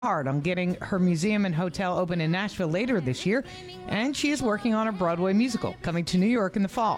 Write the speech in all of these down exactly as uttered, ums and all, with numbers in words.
hard on getting her museum and hotel open in Nashville later this year, and she is working on a Broadway musical coming to New York in the fall.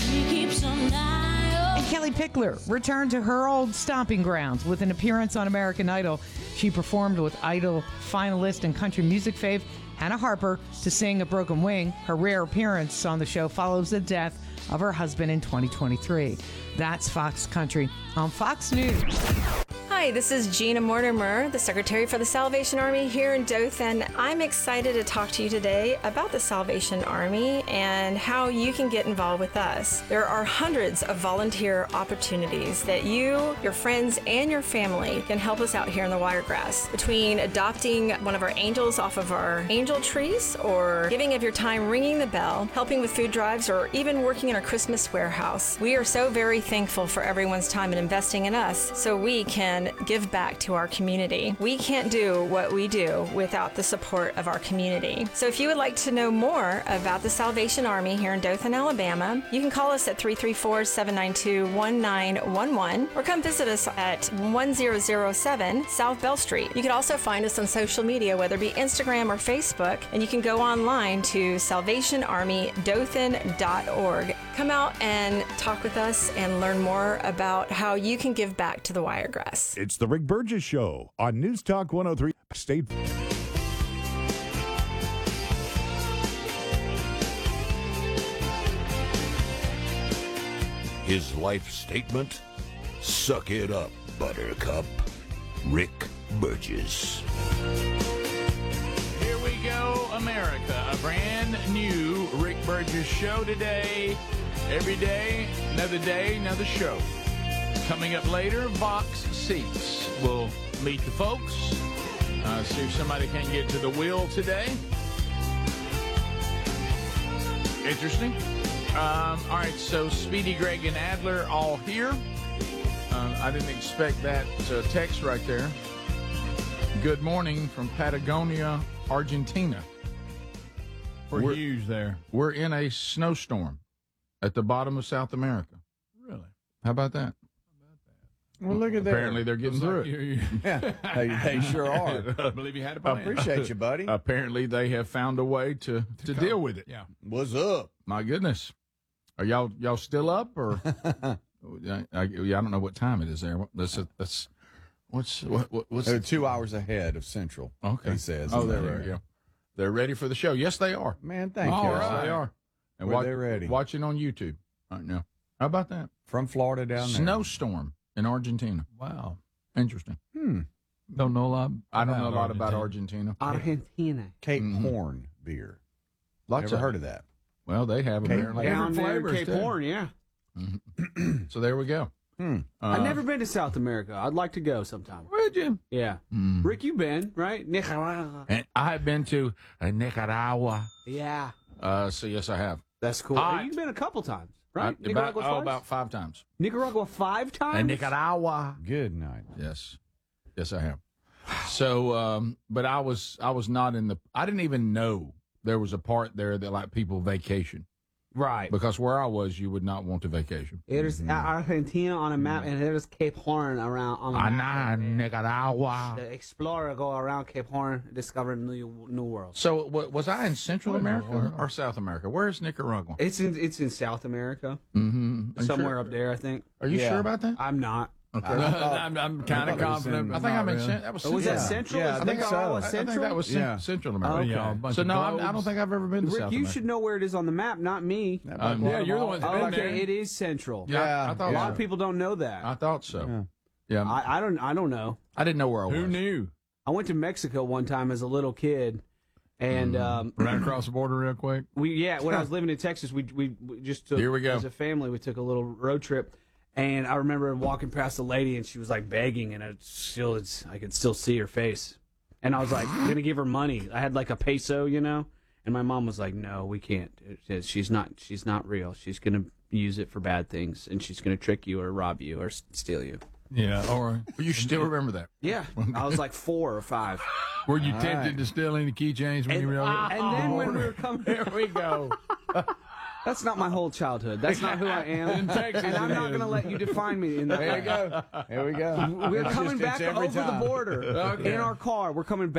And Kelly Pickler returned to her old stomping grounds with an appearance on American Idol. She performed with Idol finalist and country music fave Hannah Harper to sing A Broken Wing. Her rare appearance on the show follows the death of her husband in twenty twenty-three. That's Fox Country on Fox News. Hi, this is Gina Mortimer, the Secretary for the Salvation Army here in Dothan. I'm excited to talk to you today about the Salvation Army and how you can get involved with us. There are hundreds of volunteer opportunities that you, your friends, and your family can help us out here in the Wiregrass. Between adopting one of our angels off of our angel trees, or giving of your time ringing the bell, helping with food drives, or even working in our Christmas warehouse. We are so very thankful for everyone's time and investing in us so we can give back to our community. We can't do what we do without the support of our community. So if you would like to know more about the Salvation Army here in Dothan, Alabama, you can call us at three three four, seven nine two, one nine one one or come visit us at one thousand seven South Bell Street. You can also find us on social media, whether it be Instagram or Facebook, and you can go online to salvation army dothan dot org. Come out and talk with us and learn more about how you can give back to the Wiregrass. It's the Rick Burgess Show on News Talk one oh three. State. His life statement: suck it up, Buttercup. Rick Burgess. Here we go, America. A brand new Rick Burgess Show today. Every day, another day, another show. Coming up later, box seats. We'll meet the folks. Uh, see if somebody can get to the wheel today. Interesting. Um, all right, so Speedy, Greg, and Adler all here. Uh, I didn't expect that uh, text right there. Good morning from Patagonia, Argentina. We're, we're huge there. We're in a snowstorm at the bottom of South America. Really? How about that? Well, look at that. Apparently, they're getting through it. Yeah, they, they sure are. I believe you had a I plan. appreciate you, buddy. Apparently, they have found a way to, to, to deal with it. Yeah. What's up? My goodness. Are y'all y'all still up? Or I, I, I don't know what time it is there. That's, that's, what's, what, what, what's They're two hours ahead of Central. Okay. He says. Oh, there we go. They're ready for the show. Yes, they are. Man, thank All you. right. Yes, they are. And Well, watch, they're ready. Watching on YouTube right now. How about that? From Florida down there. Snowstorm in Argentina. Wow. Interesting. Hmm. Don't know a lot. I don't know a about lot about Argentina. Argentina. Cape Mhm. Horn beer. Lots Never of heard of that. Well, they have Cape apparently. Down there, flavors, Cape too. Horn, yeah. So there we go. Hmm. Uh, I've never been to South America. I'd like to go sometime. Would you? Yeah. Mm. Rick, you've been, right? Nicaragua. And I have been to uh, Nicaragua. Yeah. Uh, so yes, I have. That's cool. Hot. You've been a couple times, I, right? about, Nicaragua oh, twice? about five times. Nicaragua five times? And Nicaragua. Good night. Yes, yes, I have. So, um, but I was I was not in the. I didn't even know there was a part there that like people vacation. Right. Because where I was, you would not want to vacation. It is Argentina on a map, and it is Cape Horn around on the Ah, map. nah, Nicaragua. The explorer go around Cape Horn, discover new new world. So, w- was I in Central America or, or South America? Where is Nicaragua? It's in it's in South America, Mm-hmm. somewhere up there, I think. Are you Yeah. sure about that? I'm not. Okay. I'm, I'm kind I of thought it was confident. in- but I think not I'm in. really. Cent- that was Oh, was that Central. Central? Yeah, Is I think Nicaragua so. I Central? think that was cen- Yeah. Central America. Okay. Yeah, a bunch So of no, I'm, I globes. don't think I've ever been to Rick, South you America. should know where it is on the map, not me. Um, Yeah, you're the one that's Oh, been there. okay, it is Central. Yeah, I, I Yeah, thought A yeah. lot of people don't know that. I thought so. Yeah. Yeah, I, I, I don't. I don't know. didn't know where I was. Who knew? I went to Mexico one time as a little kid, and um, Right across the border real quick. we yeah, when I was living in Texas, we we, we just took Here we go. as a family. We took a little road trip, and I remember walking past a lady, and she was like begging, and I still it's, I could still see her face, and I was like gonna give her money. I had like a peso, you know, and my mom was like, "No, we can't. It- she's not. She's not real. She's gonna use it for bad things, and she's gonna trick you or rob you or s- steal you." Yeah. Or You still remember that? Yeah, I was like four or five. were you tempted to steal any keychains when you were older? And then when we were coming, Here we go. That's not my whole childhood. That's not who I am. In Texas, and I'm it not is. going to let you define me in that There way. we go. There we go. We're It's coming just- back it's every over time. the border Okay. in our car. We're coming back.